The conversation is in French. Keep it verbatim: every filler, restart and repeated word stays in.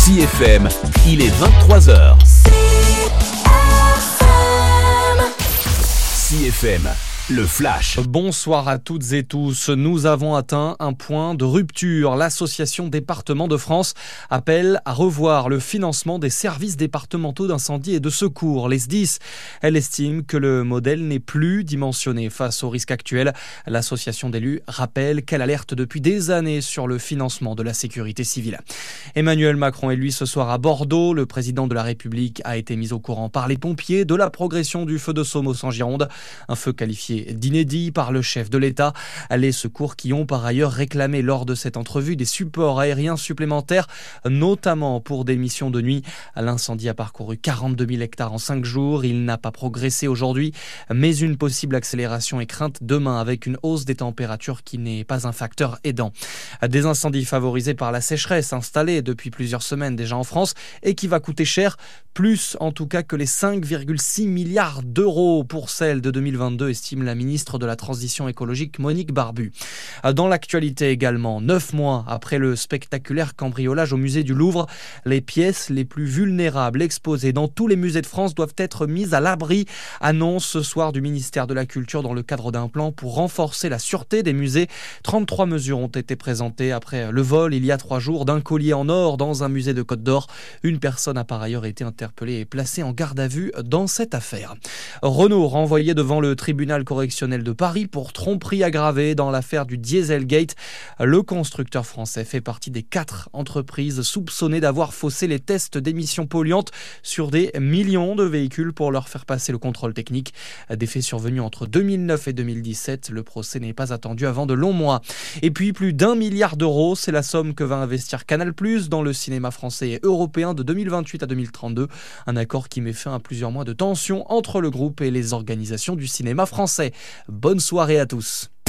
C F M, il est vingt-trois heures. C F M, le flash. Bonsoir à toutes et tous. Nous avons atteint un point de rupture. L'Association Départements de France appelle à revoir le financement des services départementaux d'incendie et de secours, les S D I S. Elle estime que le modèle n'est plus dimensionné face aux risques actuels. L'association d'élus rappelle qu'elle alerte depuis des années sur le financement de la sécurité civile. Emmanuel Macron est lui ce soir à Bordeaux. Le président de la République a été mis au courant par les pompiers de la progression du feu de Somos en Gironde. Un feu qualifié d'inédit par le chef de l'État. Les secours qui ont par ailleurs réclamé lors de cette entrevue des supports aériens supplémentaires, notamment pour des missions de nuit. L'incendie a parcouru quarante-deux mille hectares en cinq jours. Il n'a pas progressé aujourd'hui, mais une possible accélération est crainte demain avec une hausse des températures qui n'est pas un facteur aidant. Des incendies favorisés par la sécheresse installée depuis plusieurs semaines déjà en France et qui va coûter cher, plus en tout cas que les cinq virgule six milliards d'euros pour celle de deux mille vingt-deux, estime la ministre de la Transition écologique Monique Barbu. Dans l'actualité également, neuf mois après le spectaculaire cambriolage au musée du Louvre, les pièces les plus vulnérables exposées dans tous les musées de France doivent être mises à l'abri, annonce ce soir du ministère de la Culture dans le cadre d'un plan pour renforcer la sûreté des musées. trente-trois mesures ont été présentées après le vol il y a trois jours d'un collier en or dans un musée de Côte d'Or. Une personne a par ailleurs été interpellée et placée en garde à vue dans cette affaire. Renault renvoyé devant le tribunal correctionnel de Paris pour tromperie aggravée dans l'affaire du Dieselgate. Le constructeur français fait partie des quatre entreprises soupçonnées d'avoir faussé les tests d'émissions polluantes sur des millions de véhicules pour leur faire passer le contrôle technique. Des faits survenus entre deux mille neuf et deux mille dix-sept. Le procès n'est pas attendu avant de longs mois. Et puis plus d'un milliard d'euros, c'est la somme que va investir Canal+ dans le cinéma français et européen de deux mille vingt-huit à deux mille trente-deux. Un accord qui met fin à plusieurs mois de tension entre le groupe et les organisations du cinéma français. Bonne soirée à tous.